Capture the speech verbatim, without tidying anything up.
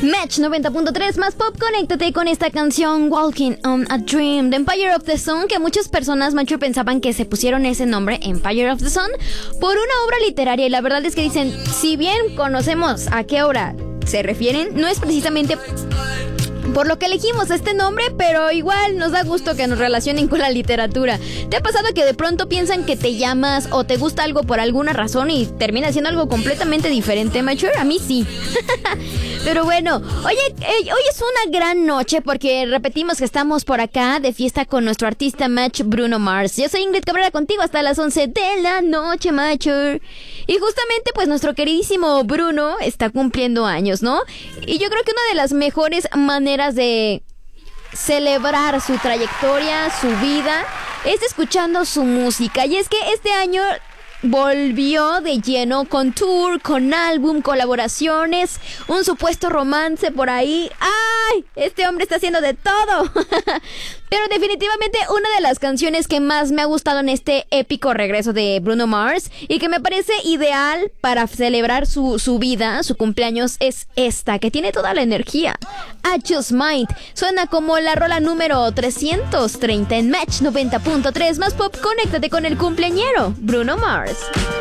Match noventa punto tres más pop, conéctate con esta canción Walking on a Dream de Empire of the Sun, que muchas personas, macho, pensaban que se pusieron ese nombre, Empire of the Sun, por una obra literaria, y la verdad es que dicen, si bien conocemos a qué obra se refieren, no es precisamente por lo que elegimos este nombre, pero igual nos da gusto que nos relacionen con la literatura. ¿Te ha pasado que de pronto piensan que te llamas o te gusta algo por alguna razón y termina siendo algo completamente diferente, macho? A mí sí. Pero bueno, oye, eh, hoy es una gran noche porque repetimos que estamos por acá de fiesta con nuestro artista Match, Bruno Mars. Yo soy Ingrid Cabrera contigo hasta las once de la noche, macho. Y justamente pues nuestro queridísimo Bruno está cumpliendo años, ¿no? Y yo creo que una de las mejores maneras de celebrar su trayectoria, su vida, es escuchando su música. Y es que este año volvió de lleno con tour, con álbum, colaboraciones, un supuesto romance por ahí. ¡Ay! Este hombre está haciendo de todo. Pero definitivamente una de las canciones que más me ha gustado en este épico regreso de Bruno Mars y que me parece ideal para celebrar su, su vida, su cumpleaños, es esta, que tiene toda la energía. I Just Might. Suena como la rola número trescientos treinta en Match noventa punto tres más pop. Conéctate con el cumpleañero, Bruno Mars.